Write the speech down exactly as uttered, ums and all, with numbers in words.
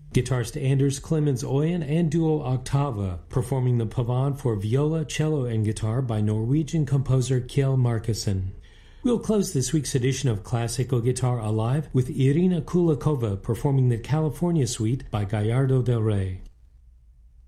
Guitarist Anders Clemens Øyen and duo Octava, performing the Pavane for viola, cello, and guitar by Norwegian composer Kjell Markussen. We'll close this week's edition of Classical Guitar Alive with Irina Kulikova performing the California Suite by Gallardo del Rey.